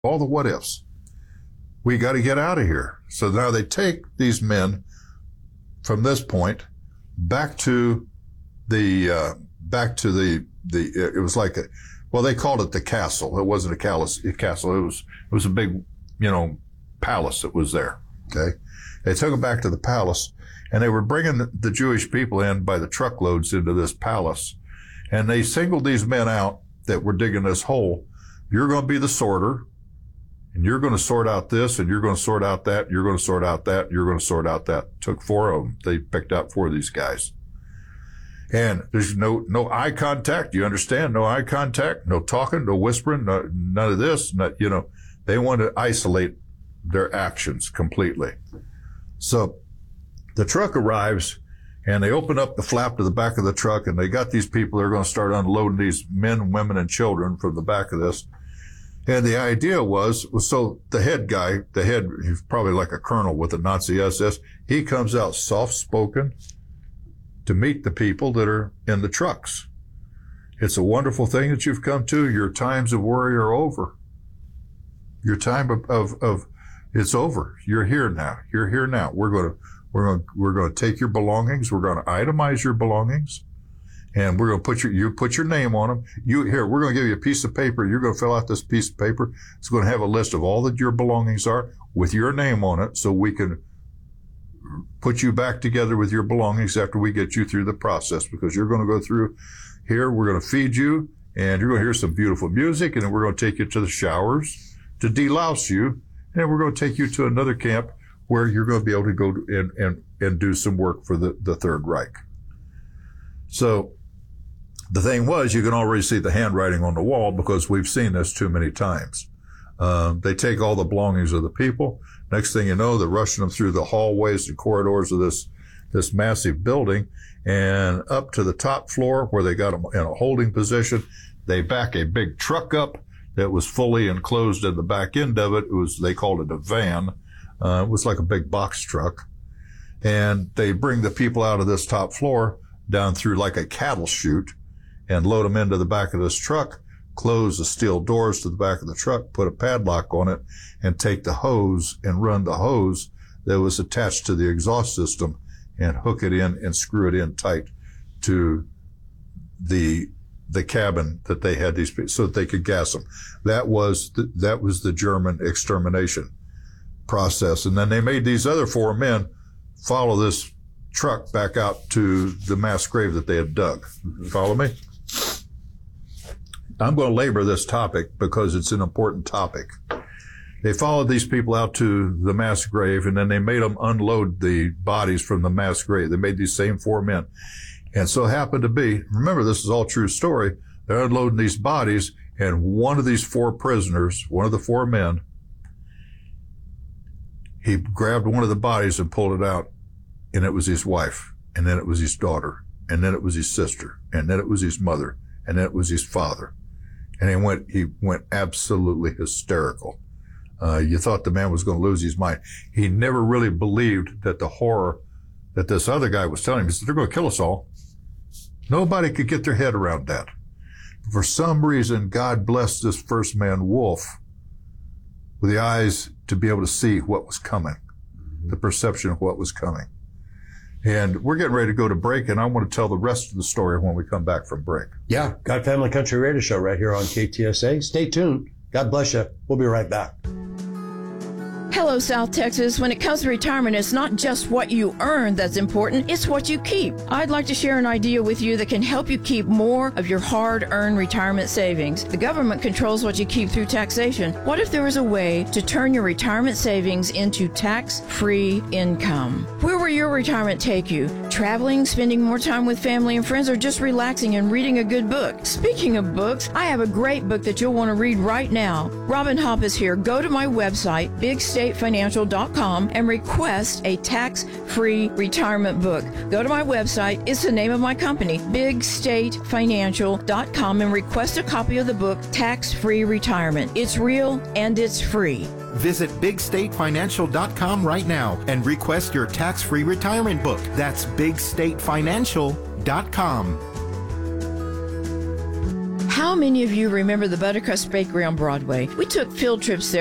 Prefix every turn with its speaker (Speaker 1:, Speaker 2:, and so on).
Speaker 1: all the what ifs. We got to get out of here. So now they take these men from this point back to the it was like they called it the castle. It wasn't a castle. It was a big, palace that was there. Okay. They took them back to the palace, and they were bringing the Jewish people in by the truckloads into this palace. And they singled these men out that were digging this hole. You're going to be the sorter, and you're going to sort out this, and you're going to sort out that, you're going to sort out that, you're going to sort out that. Took 4 of them. They picked out 4 of these guys. And there's no eye contact. You understand? No eye contact, no talking, no whispering, none of this. They want to isolate their actions completely. So the truck arrives, and they open up the flap to the back of the truck, and they got these people that are going to start unloading these men, women, and children from the back of this. And the idea was so the head guy, he's probably like a colonel with the Nazi SS, he comes out soft-spoken to meet the people that are in the trucks. It's a wonderful thing that you've come to. Your times of worry are over. Your time of it's over. You're here now. You're here now. We're going to take your belongings. We're going to itemize your belongings, and we're going to put your name on them. We're going to give you a piece of paper. You're going to fill out this piece of paper. It's going to have a list of all that your belongings are with your name on it, so we can put you back together with your belongings after we get you through the process, because you're going to go through here. We're going to feed you, and you're going to hear some beautiful music, and then we're going to take you to the showers to delouse you, and we're going to take you to another camp where you're going to be able to go and do some work for the Third Reich. So the thing was, you can already see the handwriting on the wall, because we've seen this too many times. They take all the belongings of the people. Next thing you know, they're rushing them through the hallways and corridors of this massive building, and up to the top floor where they got them in a holding position. They back a big truck up that was fully enclosed in the back end of it. They called it a van. It was like a big box truck. And they bring the people out of this top floor down through like a cattle chute and load them into the back of this truck, close the steel doors to the back of the truck, put a padlock on it, and take the hose and run the hose that was attached to the exhaust system and hook it in and screw it in tight to the cabin that they had these people, so that they could gas them. That was the German extermination process. And then they made these other 4 men follow this truck back out to the mass grave that they had dug. Follow me? I'm going to labor this topic because it's an important topic. They followed these people out to the mass grave, and then they made them unload the bodies from the mass grave. They made these same 4 men. And so it happened to be, remember, this is all true story, they're unloading these bodies, and one of these 4 prisoners, one of the 4 men, he grabbed one of the bodies and pulled it out, and it was his wife, and then it was his daughter, and then it was his sister, and then it was his mother, and then it was his father. And he went absolutely hysterical. You thought the man was going to lose his mind. He never really believed that the horror that this other guy was telling him. He said, they're going to kill us all. Nobody could get their head around that. For some reason, God blessed this first man, Wolf, with the eyes to be able to see what was coming, the perception of what was coming. And we're getting ready to go to break, and I want to tell the rest of the story when we come back from break.
Speaker 2: Yeah, God Family Country Radio Show right here on KTSA. Stay tuned. God bless you. We'll be right back.
Speaker 3: Hello, South Texas. When it comes to retirement, it's not just what you earn that's important, it's what you keep. I'd like to share an idea with you that can help you keep more of your hard-earned retirement savings. The government controls what you keep through taxation. What if there was a way to turn your retirement savings into tax-free income? Where will your retirement take you? Traveling, spending more time with family and friends, or just relaxing and reading a good book? Speaking of books, I have a great book that you'll want to read right now. Robin Hopp is here. Go to my website, BigStateFinancial.com, and request a tax-free retirement book. Go to my website. It's the name of my company, BigStateFinancial.com, and request a copy of the book, Tax-Free Retirement. It's real and it's free.
Speaker 4: Visit BigStateFinancial.com right now and request your tax-free retirement book. That's BigStateFinancial.com.
Speaker 3: How many of you remember the Buttercrust Bakery on Broadway? We took field trips there